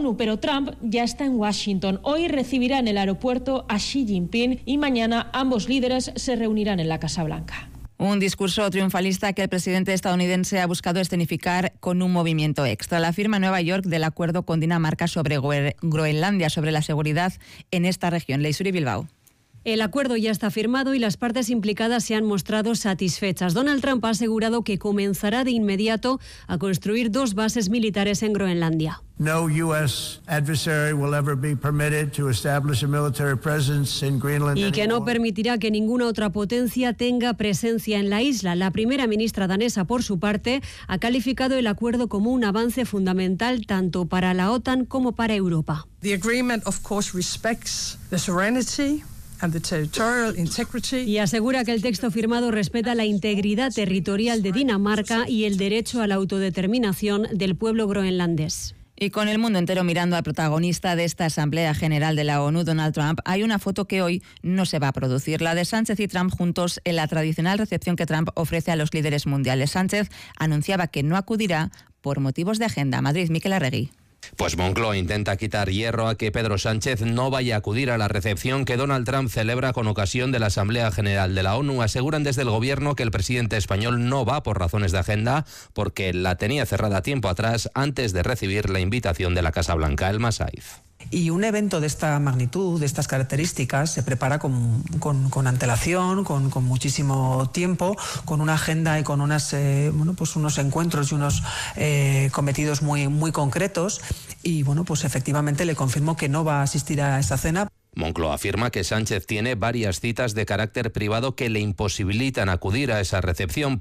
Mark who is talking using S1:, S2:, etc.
S1: ONU, pero Trump ya está en Washington. Hoy recibirá en el aeropuerto a Xi Jinping y mañana ambos líderes se reunirán en la Casa Blanca.
S2: Un discurso triunfalista que el presidente estadounidense ha buscado escenificar con un movimiento extra. La firma en Nueva York del acuerdo con Dinamarca sobre Groenlandia, sobre la seguridad en esta región. Leisuri Bilbao.
S3: El acuerdo ya está firmado y las partes implicadas se han mostrado satisfechas. Donald Trump ha asegurado que comenzará de inmediato a construir 2 bases militares en Groenlandia.
S4: No U.S. adversary will ever be permitted to establish a military presence in Greenland.
S3: Y que no permitirá que ninguna otra potencia tenga presencia en la isla. La primera ministra danesa, por su parte, ha calificado el acuerdo como un avance fundamental tanto para la OTAN como para Europa.
S5: The agreement, of course, respects the sovereignty and the territorial integrity.
S3: Y asegura que el texto firmado respeta la integridad territorial de Dinamarca y el derecho a la autodeterminación del pueblo groenlandés.
S2: Y con el mundo entero mirando al protagonista de esta Asamblea General de la ONU, Donald Trump, hay una foto que hoy no se va a producir, la de Sánchez y Trump juntos en la tradicional recepción que Trump ofrece a los líderes mundiales. Sánchez anunciaba que no acudirá por motivos de agenda. Madrid, Miquel Arregui.
S6: Pues Moncloa intenta quitar hierro a que Pedro Sánchez no vaya a acudir a la recepción que Donald Trump celebra con ocasión de la Asamblea General de la ONU. Aseguran desde el gobierno que el presidente español no va por razones de agenda porque la tenía cerrada tiempo atrás antes de recibir la invitación de la Casa Blanca. El Masaiz.
S7: Y un evento de esta magnitud, de estas características, se prepara con antelación, con muchísimo tiempo, con una agenda y con unos encuentros y unos cometidos muy concretos. Y pues efectivamente le confirmo que no va a asistir a esta cena.
S6: Moncloa afirma que Sánchez tiene varias citas de carácter privado que le imposibilitan acudir a esa recepción.